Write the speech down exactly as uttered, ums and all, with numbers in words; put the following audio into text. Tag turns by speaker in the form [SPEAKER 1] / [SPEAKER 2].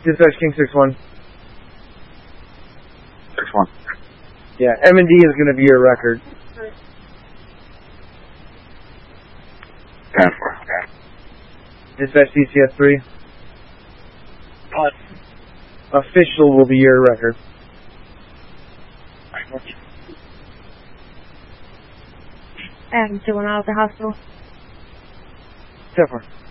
[SPEAKER 1] Dispatch King six one.
[SPEAKER 2] six one.
[SPEAKER 1] Yeah, M and D is going to be your record.
[SPEAKER 2] ten four.
[SPEAKER 1] Dispatch D C S three.
[SPEAKER 2] What?
[SPEAKER 1] Official will be your record.
[SPEAKER 3] And two one out of the hospital.
[SPEAKER 1] ten four.